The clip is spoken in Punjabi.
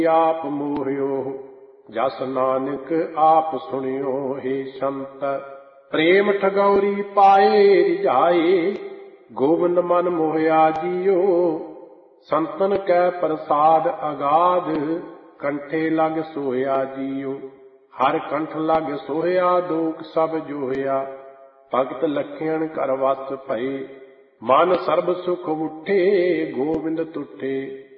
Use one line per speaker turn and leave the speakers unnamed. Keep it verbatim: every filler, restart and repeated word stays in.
ਆਪ ਮੋਹਿਓ ਜਸ ਨਾਨਕ ਆਪ ਸੁਣਿਓ। ਹੇ ਸੰਤ ਪ੍ਰੇਮ ਠਗੌਰੀ ਪਾਏ ਰਿਝਾਏ, ਗੋਬਿੰਦ ਮਨ ਮੋਹਿਆ ਜੀਓ। ਸੰਤਨ ਕੈ ਪ੍ਰਸਾਦ ਅਗਾਧ, ਕੰਠੇ ਲਗ ਸੋਹਿਆ ਜੀਓ। ਹਰ ਕੰਠ ਲਗ ਸੋਹਿਆ, ਦੋਖ ਸਭ ਜੋਹਿਆ। ਭਗਤ ਲਖਿਆਣ ਘਰ ਵਸ ਭਏ, ਮਨ ਸਰਬ ਸੁਖ ਉਠੇ। ਗੋਬਿੰਦ ਤੁਠੇ